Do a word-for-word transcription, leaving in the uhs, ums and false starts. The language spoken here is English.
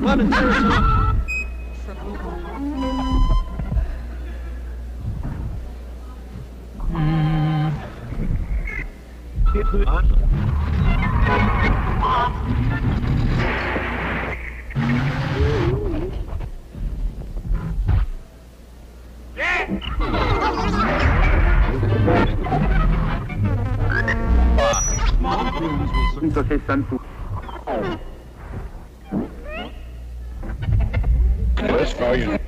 Lemon, tear us off. centosessantuno. Let's go, you know.